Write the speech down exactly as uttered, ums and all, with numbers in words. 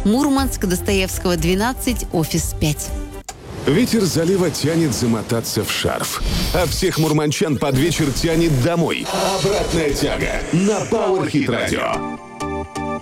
Мурманск, Достоевского, двенадцать, офис пять. Ветер залива тянет замотаться в шарф. А всех мурманчан под вечер тянет домой. Обратная тяга на Power Hit Radio.